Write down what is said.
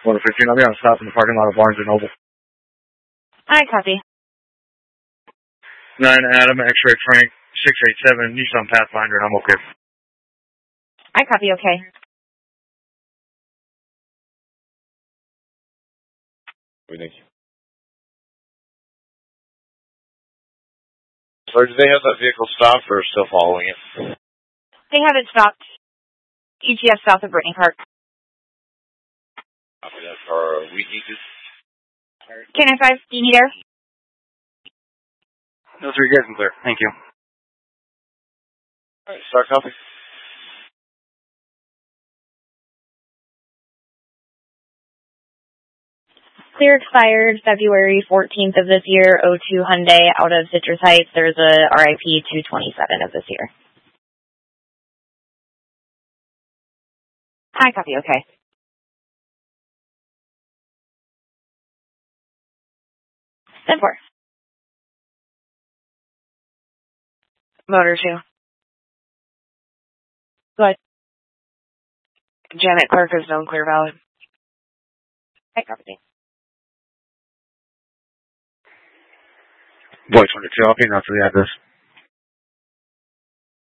115, I'll be on stop in the parking lot of Barnes & Noble. I copy. 9 Adam, X-Ray Frank, 687, Nissan Pathfinder, and I'm okay. I copy, okay. Thank you. So do they have that vehicle stopped or still following it? They have it stopped. ETS south of Brittany Park. Copy that car. We need to... Can I 5? Do you need air? No, sir, you guys can clear. Thank you. All right, start copy. Clear expired February 14th of this year, 02 Hyundai out of Citrus Heights. There's a RIP 227 of this year. I copy, okay. Then 4. Motor 2. Go ahead. Janet Clark is known clear valid. I copy. Boy 22, I'll be enough for the address.